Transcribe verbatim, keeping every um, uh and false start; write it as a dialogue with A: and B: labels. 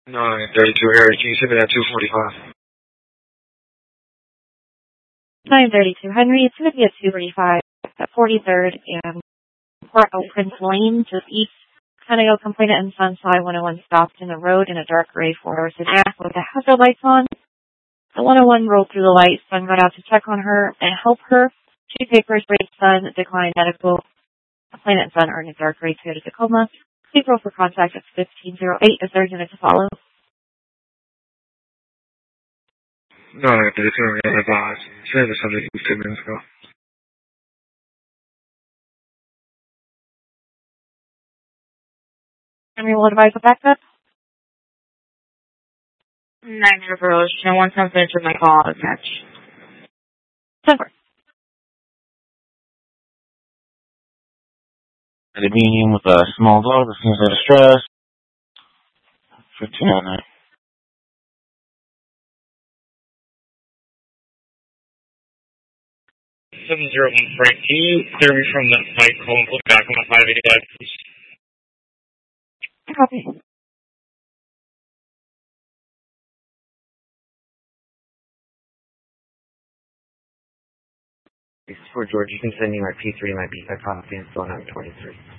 A: nine thirty-two Harry, can you send me that two forty-five?
B: nine thirty-two Henry, it's going to be at two forty-five at forty-third and Port au Prince Lane, just east. Conejo complainant and Sunside one oh one stopped in the road in a dark gray four-door sedan with the hazard lights on. The one oh one rolled through the lights. Son got out to check on her and help her. Two papers, raised son, declined medical. Complainant and son are in a dark gray Toyota Tacoma. Please roll for contact at fifteen oh eight. Is there a unit to follow?
A: nine thirty-two Harry, advise. Send the subject two minutes ago.
B: Henry will advise a backup.
C: Nine Rose, and once I'm finished with my call, I'll catch.
B: Super.
D: At a medium with a small dog that seems out of stress. fifteen oh nine.
E: seven zero one Frank, can you clear me from that fight call and put back on my five eighty-five, please?
B: Copy.
F: For George, you can send me my P three and my B five copy and still not twenty-three.